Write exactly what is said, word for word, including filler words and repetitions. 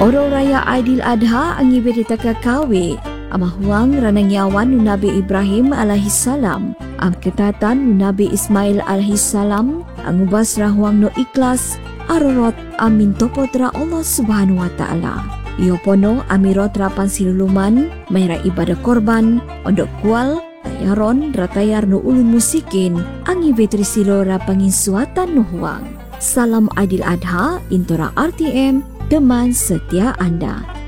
Oro raya Aidil Adha angi berita kakawe amah huang ranangyawan nu Nabi Ibrahim alaihi salam. Am ketatan nu Nabi Ismail alaihi salam angubas rahuang no ikhlas arorot amin topotra Allah Subhanahu wa taala. Iyo pono amirot rapan siluluman mayra ibadah korban ondok kual tayaron ratayar no ulun musikin angi betri silo rapangin suatan no huang. Salam Aidil Adha intora R T M teman setia Anda.